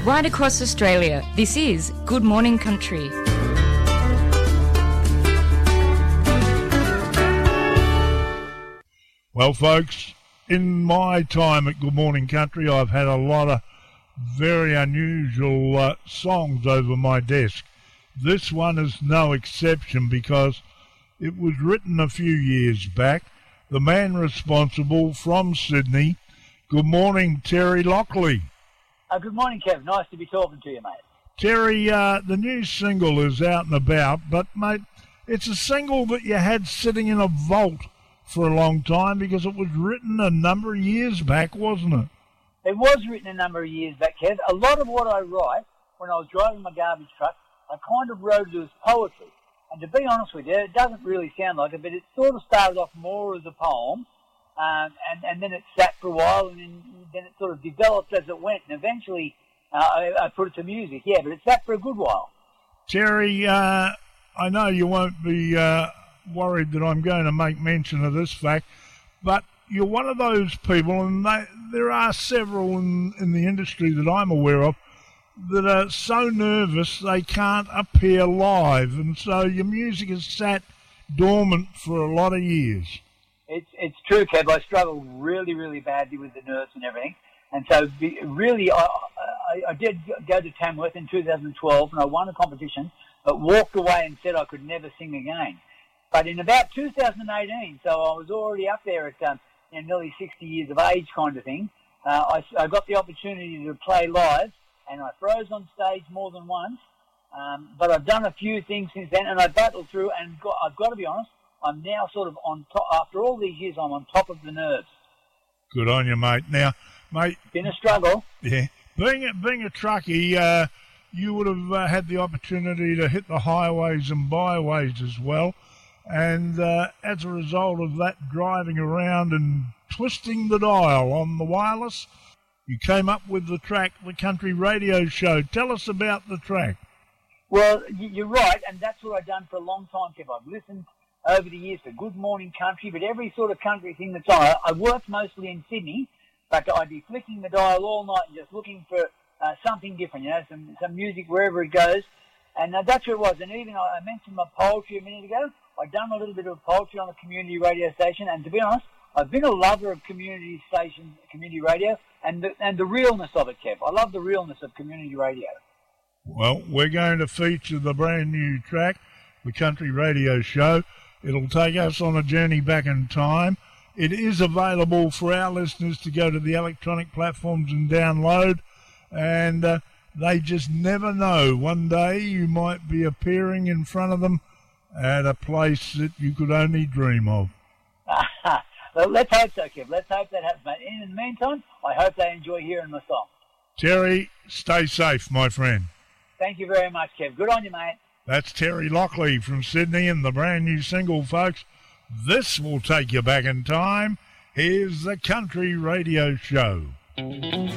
Right across Australia, this is Good Morning Country. Well, folks, in my time at Good Morning Country, I've had a lot of very unusual songs over my desk. This one is no exception because it was written a few years back. The man responsible from Sydney. Good morning, Terry Lockley. Good morning, Kev. Nice to be talking to you, mate. Terry, the new single is out and about, but, mate, it's a single that you had sitting in a vault for a long time because it was written a number of years back, wasn't it? It was written a number of years back, Kev. A lot of what I write when I was driving my garbage truck, I kind of wrote it as poetry. And to be honest with you, it doesn't really sound like it, but it sort of started off more as a poem, and then it sat for a while, and then it sort of developed as it went, and eventually I put it to music, yeah, but it sat for a good while. Terry, I know you won't be worried that I'm going to make mention of this fact, but you're one of those people, and there are several in the industry that I'm aware of, that are so nervous they can't appear live, and so your music has sat dormant for a lot of years. It's true, Kev. I struggle really, really badly with the nerves and everything, and so really I did go to Tamworth in 2012, and I won a competition, but walked away and said I could never sing again. But in about 2018, so I was already up there at nearly 60 years of age kind of thing, I got the opportunity to play live, and I froze on stage more than once, but I've done a few things since then, and I battled through, and I've got to be honest, I'm now sort of on top. After all these years, I'm on top of the nerves. Good on you, mate. Now, mate... Been a struggle. Yeah. Being a truckie, you would have had the opportunity to hit the highways and byways as well, and as a result of that driving around and twisting the dial on the wireless, you came up with the track, The Country Radio Show. Tell us about the track. Well, you're right, and that's what I've done for a long time, Kev. I've listened over the years to Good Morning Country, but every sort of country thing that's on. I worked mostly in Sydney, but I'd be flicking the dial all night and just looking for something different, some music wherever it goes. And that's what it was. And even I mentioned my poetry a minute ago. I'd done a little bit of poetry on a community radio station, and to be honest, I've been a lover of community radio, and the realness of it, Kev. I love the realness of community radio. Well, we're going to feature the brand new track, The Country Radio Show. It'll take us on a journey back in time. It is available for our listeners to go to the electronic platforms and download, and they just never know. One day you might be appearing in front of them at a place that you could only dream of. Well, let's hope so, Kev. Let's hope that happens, mate. In the meantime, I hope they enjoy hearing the song. Terry, stay safe, my friend. Thank you very much, Kev. Good on you, mate. That's Terry Lockley from Sydney and the brand new single, folks. This will take you back in time. Here's The Country Radio Show.